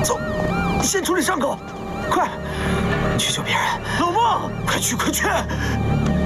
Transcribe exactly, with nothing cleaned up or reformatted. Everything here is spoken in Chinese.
走，先处理伤口，快，去救别人。 老孟， 快去，快去！